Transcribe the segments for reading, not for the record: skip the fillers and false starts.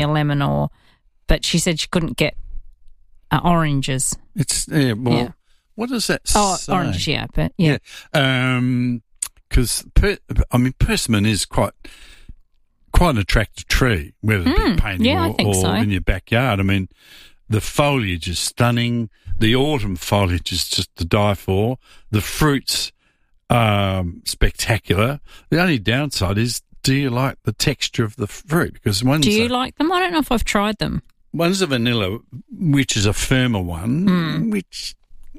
a lemon but she said she couldn't get oranges. What does that say? Oh, oranges, yeah. But, yeah. Because, persimmon is quite an attractive tree, whether it be painting or in your backyard. I mean, the foliage is stunning. The autumn foliage is just to die for. The fruit's spectacular. The only downside is, do you like the texture of the fruit? Because do you like them? I don't know if I've tried them. One's a vanilla, which is a firmer one, which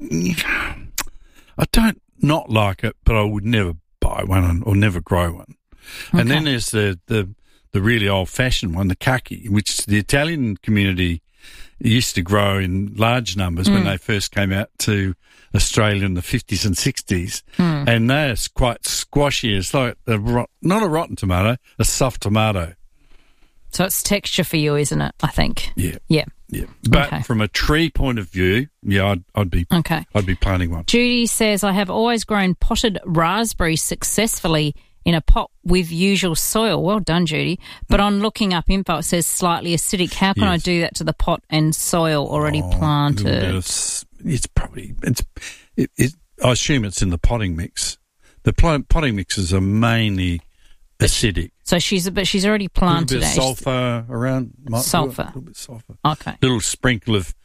I don't not like it, but I would never buy one or never grow one. Okay. And then there's the really old-fashioned one, the kaki, which the Italian community used to grow in large numbers when they first came out to Australia in the 50s and 60s. And they're quite squashy. It's like not a rotten tomato, a soft tomato. So it's texture for you, isn't it, I think? Yeah. But from a tree point of view, I'd be planting one. Judy says, I have always grown potted raspberries successfully in a pot with usual soil. Well done, Judy. But on looking up info, it says slightly acidic. How can I do that to the pot and soil already planted? It's probably I assume it's in the potting mix. The potting mixes are mainly acidic. So she's already planted. A little bit of sulphur around. Sulphur. A little bit of sulphur. Okay. Little sprinkle of,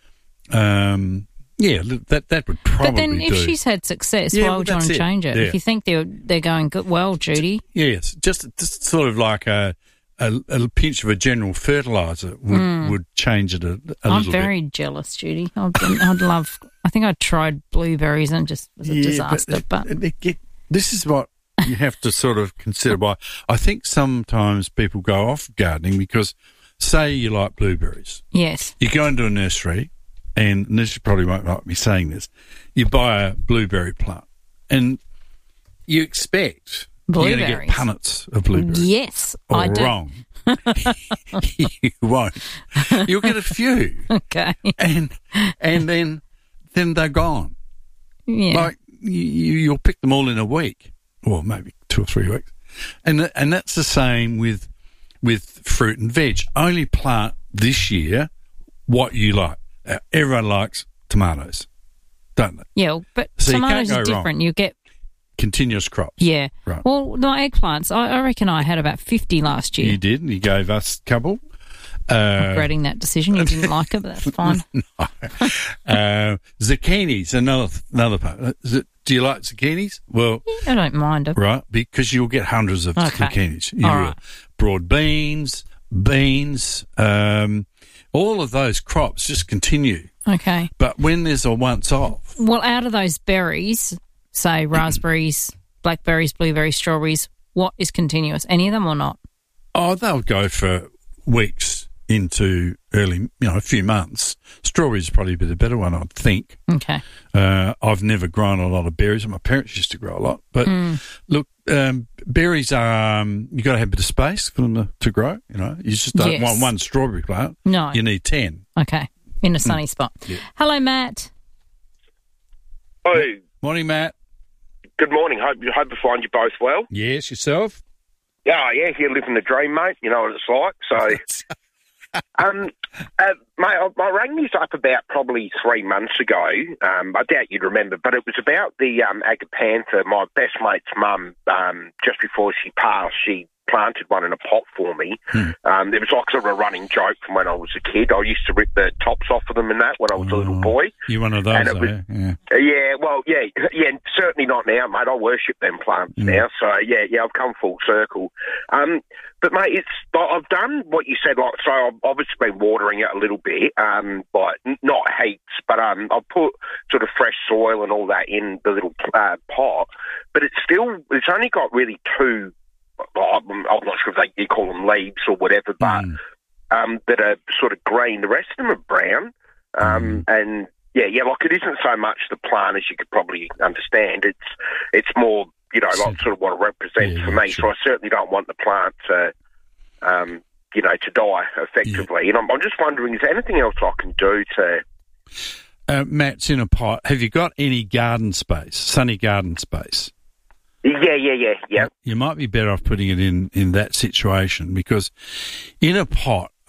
that would probably do. But then if she's had success, why would you want to change it? Yeah. If you think they're going good, well, Judy. Yes, just sort of like a pinch of a general fertiliser would change it a little bit. I'm very jealous, Judy. I think I tried blueberries and just was a disaster. But this is what you have to sort of consider. Why I think sometimes people go off gardening because, say you like blueberries. Yes. You go into a nursery, and this probably won't like me saying this, you buy a blueberry plant, and you expect you're going to get punnets of blueberries. Yes, or I do. Wrong. You won't. You'll get a few. Okay. And then they're gone. Yeah. Like you'll pick them all in a week, or maybe 2 or 3 weeks. And that's the same with fruit and veg. Only plant this year what you like. Everyone likes tomatoes, don't they? Yeah, but so tomatoes are different. Wrong. You get continuous crops. Yeah. Right. Well, the eggplants, I reckon I had about 50 last year. You did, and you gave us a couple. Regretting that decision. You didn't like it, but that's fine. No. Zucchinis, another part. Do you like zucchinis? Well, I don't mind them. Right, because you'll get hundreds of zucchinis. You All will. right. Broad beans, all of those crops just continue. Okay. But when there's a once off. Well, out of those berries, say raspberries, blackberries, blueberries, strawberries, what is continuous? Any of them or not? Oh, they'll go for weeks into early, a few months. Strawberries is probably a bit a better one, I'd think. Okay. I've never grown a lot of berries. My parents used to grow a lot. But look, berries are, you've got to have a bit of space for them to grow, You just don't want one strawberry plant. No. You need 10. Okay. In a sunny spot. Yeah. Hello, Matt. Hi. Morning, Matt. Good morning. Hope I find you both well. Yes, yourself? Yeah, here living the dream, mate. You know what it's like. So, mate, I rang you up about probably 3 months ago. I doubt you'd remember, but it was about the Agapantha. My best mate's mum, just before she passed, she planted one in a pot for me. It was like sort of a running joke from when I was a kid. I used to rip the tops off of them and that when I was a little boy. You're one of those, Yeah, certainly not now, mate. I worship them plants now. So, I've come full circle. But, mate, I've done what you said. Like, so I've obviously been watering it a little bit, but not heaps. But I've put sort of fresh soil and all that in the little pot. But it's only got really two. I'm not sure if you call them leaves or whatever, but that are sort of green. The rest of them are brown. And like it isn't so much the plant as you could probably understand. It's more, like sort of what it represents for me. Sure. So I certainly don't want the plant to, to die effectively. Yeah. And I'm just wondering, is there anything else I can do to... Matt's in a pot. Have you got any garden space, sunny garden space? Yeah. You might be better off putting it in that situation because in a pot,